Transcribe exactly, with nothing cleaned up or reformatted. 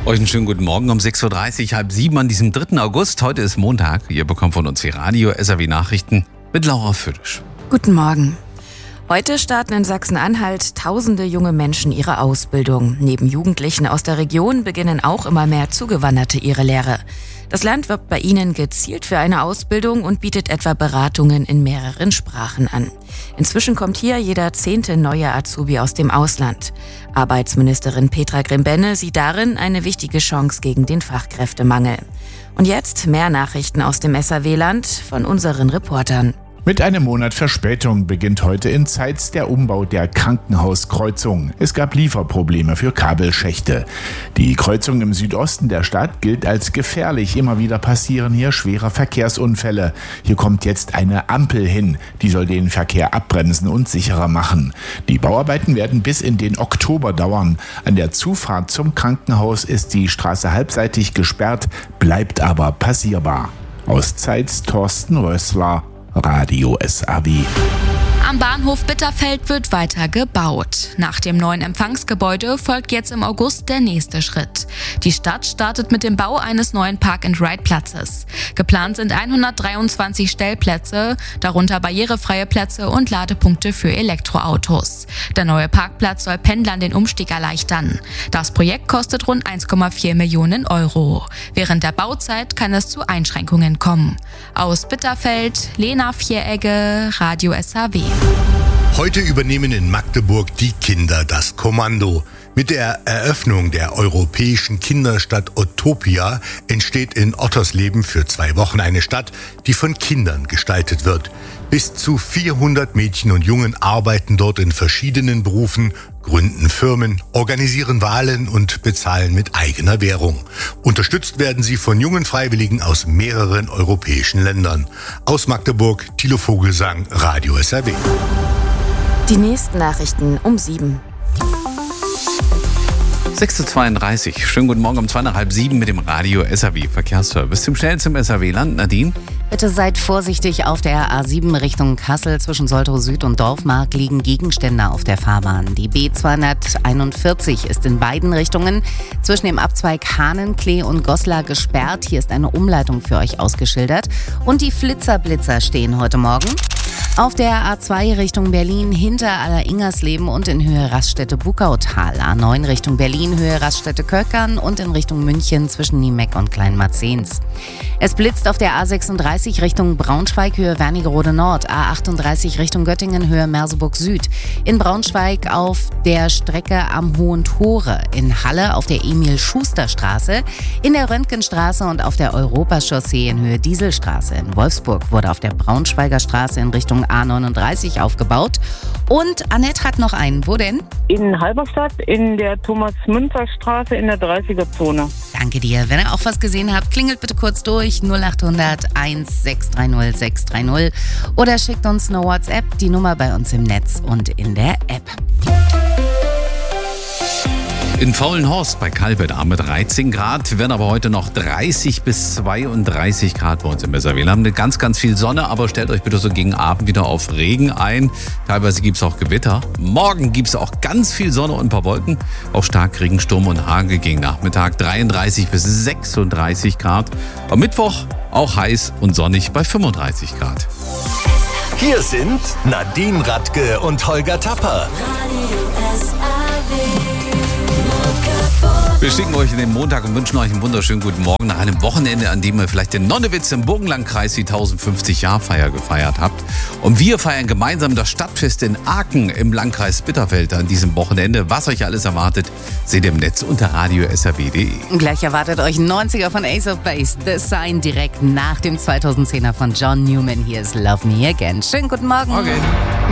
Euch einen schönen guten Morgen um sechs Uhr dreißig, halb sieben an diesem dritten August. Heute ist Montag. Ihr bekommt von uns die Radio S R W Nachrichten mit Laura Füttisch. Guten Morgen. Heute starten in Sachsen-Anhalt tausende junge Menschen ihre Ausbildung. Neben Jugendlichen aus der Region beginnen auch immer mehr Zugewanderte ihre Lehre. Das Land wirbt bei ihnen gezielt für eine Ausbildung und bietet etwa Beratungen in mehreren Sprachen an. Inzwischen kommt hier jeder zehnte neue Azubi aus dem Ausland. Arbeitsministerin Petra Grimbenne sieht darin eine wichtige Chance gegen den Fachkräftemangel. Und jetzt mehr Nachrichten aus dem S R W-Land von unseren Reportern. Mit einem Monat Verspätung beginnt heute in Zeitz der Umbau der Krankenhauskreuzung. Es gab Lieferprobleme für Kabelschächte. Die Kreuzung im Südosten der Stadt gilt als gefährlich. Immer wieder passieren hier schwere Verkehrsunfälle. Hier kommt jetzt eine Ampel hin. Die soll den Verkehr abbremsen und sicherer machen. Die Bauarbeiten werden bis in den Oktober dauern. An der Zufahrt zum Krankenhaus ist die Straße halbseitig gesperrt, bleibt aber passierbar. Aus Zeitz Thorsten Rössler, Radio S R W. Am Bahnhof Bitterfeld wird weiter gebaut. Nach dem neuen Empfangsgebäude folgt jetzt im August der nächste Schritt. Die Stadt startet mit dem Bau eines neuen Park-and-Ride-Platzes. Geplant sind hundertdreiundzwanzig Stellplätze, darunter barrierefreie Plätze und Ladepunkte für Elektroautos. Der neue Parkplatz soll Pendlern den Umstieg erleichtern. Das Projekt kostet rund eins Komma vier Millionen Euro. Während der Bauzeit kann es zu Einschränkungen kommen. Aus Bitterfeld, Lena Vieregge, Radio S R W. Heute übernehmen in Magdeburg die Kinder das Kommando. Mit der Eröffnung der europäischen Kinderstadt Utopia entsteht in Ottersleben für zwei Wochen eine Stadt, die von Kindern gestaltet wird. Bis zu vierhundert Mädchen und Jungen arbeiten dort in verschiedenen Berufen, gründen Firmen, organisieren Wahlen und bezahlen mit eigener Währung. Unterstützt werden sie von jungen Freiwilligen aus mehreren europäischen Ländern. Aus Magdeburg, Thilo Vogelsang, Radio S R W. Die nächsten Nachrichten um sieben. sechs Uhr zweiunddreißig. Schönen guten Morgen um zwei nach halb sieben mit dem Radio S R W Verkehrsservice. Zum schnellsten im S R W-Land. Nadine? Bitte seid vorsichtig. Auf der A sieben Richtung Kassel zwischen Soltau Süd und Dorfmark liegen Gegenstände auf der Fahrbahn. Die B zweihunderteinundvierzig ist in beiden Richtungen zwischen dem Abzweig Hahnenklee und Goslar gesperrt. Hier ist eine Umleitung für euch ausgeschildert. Und die Flitzerblitzer stehen heute Morgen auf der A zwei Richtung Berlin hinter Aller-Ingersleben und in Höhe Raststätte-Bukautal. A neun Richtung Berlin, Höhe Raststätte-Köckern und in Richtung München zwischen Niemeck und Kleinmarzens. Es blitzt auf der A sechsunddreißig Richtung Braunschweig, Höhe Wernigerode Nord. A achtunddreißig Richtung Göttingen, Höhe Merseburg Süd. In Braunschweig auf der Strecke am Hohen Tore. In Halle auf der Emil-Schuster-Straße. In der Röntgenstraße und auf der Europachaussee in Höhe Dieselstraße. In Wolfsburg wurde auf der Braunschweiger Straße in Richtung A neununddreißig aufgebaut. Und Annette hat noch einen. Wo denn? In Halberstadt, in der Thomas-Münzer-Straße in der dreißiger-Zone. Danke dir. Wenn ihr auch was gesehen habt, klingelt bitte kurz durch null achthundert eins sechs drei null sechs drei null oder schickt uns eine WhatsApp, die Nummer bei uns im Netz und in der App. In Faulenhorst bei Kalbeda mit dreizehn Grad, werden aber heute noch dreißig bis zweiunddreißig Grad bei uns im S R W. Wir haben ganz, ganz viel Sonne, aber stellt euch bitte so gegen Abend wieder auf Regen ein. Teilweise gibt es auch Gewitter. Morgen gibt es auch ganz viel Sonne und ein paar Wolken. Auch Starkregen, Sturm und Hagel gegen Nachmittag. dreiunddreißig bis sechsunddreißig Grad. Am Mittwoch auch heiß und sonnig bei fünfunddreißig Grad. Hier sind Nadine Radke und Holger Tapper. Wir schicken euch in den Montag und wünschen euch einen wunderschönen guten Morgen nach einem Wochenende, an dem ihr vielleicht in Nonnewitz im Burgenlandkreis die tausendfünfzig-Jahr-Feier gefeiert habt. Und wir feiern gemeinsam das Stadtfest in Aachen im Landkreis Bitterfeld an diesem Wochenende. Was euch alles erwartet, seht ihr im Netz unter radio s r w punkt d e. Gleich erwartet euch ein neunziger von Ace of Base, The Sign, direkt nach dem zweitausendzehner von John Newman. Hier ist Love Me Again. Schönen guten Morgen. Okay.